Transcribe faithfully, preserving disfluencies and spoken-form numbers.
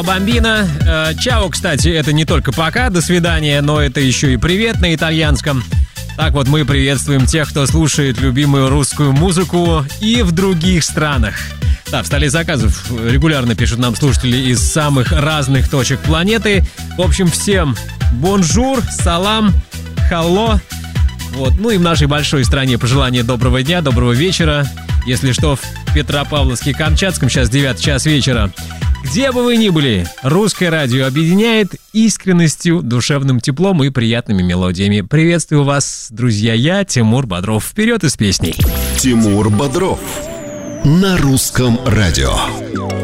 Бомбина. Э, чао, кстати, это не только пока, до свидания, но это еще и привет на итальянском. Так вот, мы приветствуем тех, кто слушает любимую русскую музыку и в других странах. Да, в столе заказов регулярно пишут нам слушатели из самых разных точек планеты. В общем, всем бонжур, салам, халло. Вот. Ну и в нашей большой стране пожелание доброго дня, доброго вечера. Если что, в Петропавловске-Камчатском сейчас девятый час вечера. Где бы вы ни были, русское радио объединяет искренностью, душевным теплом и приятными мелодиями. Приветствую вас, друзья, я, Тимур Бодров. Вперед из песней. Тимур Бодров на русском радио.